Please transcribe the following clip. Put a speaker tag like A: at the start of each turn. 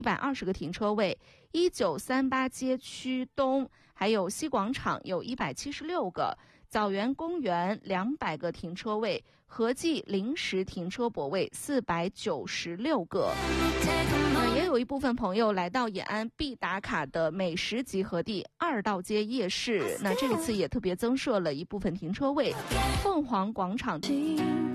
A: 120个停车位，1938街区东还有西广场有176个，枣园公园200个停车位，合计临时停车泊位496个。也有一部分朋友来到延安必打卡的美食集合地二道街夜市，那这一次也特别增设了一部分停车位，凤凰广场。